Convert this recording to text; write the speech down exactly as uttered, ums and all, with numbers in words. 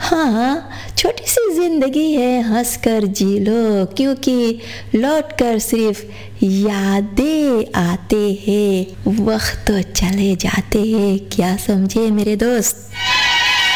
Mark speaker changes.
Speaker 1: हाँ, छोटी सी जिंदगी है, हंस कर जी लो, क्योंकि लौट कर सिर्फ यादें आते हैं, वक्त तो चले जाते हैं, क्या समझे मेरे दोस्त।